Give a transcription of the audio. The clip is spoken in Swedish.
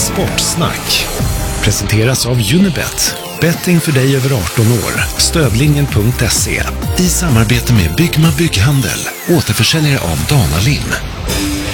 Sportsnack presenteras av Unibet. Betting för dig över 18 år. Stödlinjen.se. I samarbete med Byggma Bygghandel. Återförsäljare av Dana Lim.